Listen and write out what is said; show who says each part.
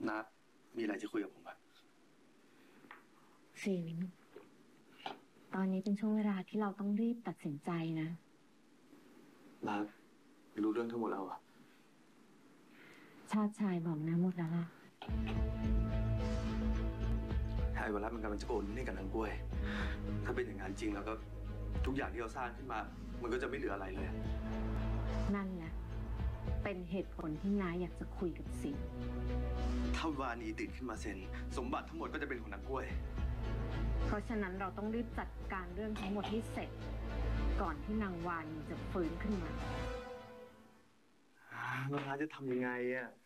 Speaker 1: นะมีอะไรจะคุยกับผมอะ
Speaker 2: สิงตอนนี้เป็นช่วงเวลาที่เราต้องรีบตัดสินใจนะ
Speaker 1: นะรู้เรื่องทั้งหมดแล้วอะ
Speaker 2: ชาติชายบอกนะหมดแล้วล่ะ
Speaker 1: ไอ้วรัตน์มันกำลังจะโอนให้กับนางกล้วยถ้าเป็นอย่างนั้นจริงแล้วก็ทุกอย่างที่เราสร้างขึ้นมา มันก็จะไม่เหลืออะไรเลย
Speaker 2: นั่นแหละเป็นเหตุผลที่น้าอยากจะคุยกับสิง
Speaker 1: ถ้าวานีตื่นขึ้นมาเซ็นสมบัติทั้งหมดก็จะเป็นของนางกล้วย
Speaker 2: เพราะฉะนั้นเราต้องรีบจัดการเรื่องทั้งหมดให้เสร็จ ก่อนที่นางวานีจะฟื้นขึ้นมา
Speaker 1: แล้วน้าจะทำยังไงอะ